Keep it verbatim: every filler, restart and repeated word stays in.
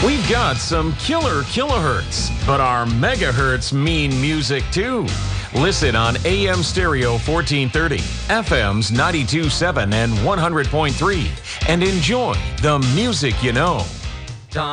We've got some killer kilohertz, but our megahertz mean music too. Listen on A M Stereo fourteen thirty, F M's ninety-two point seven and one hundred point three, and enjoy the music you know.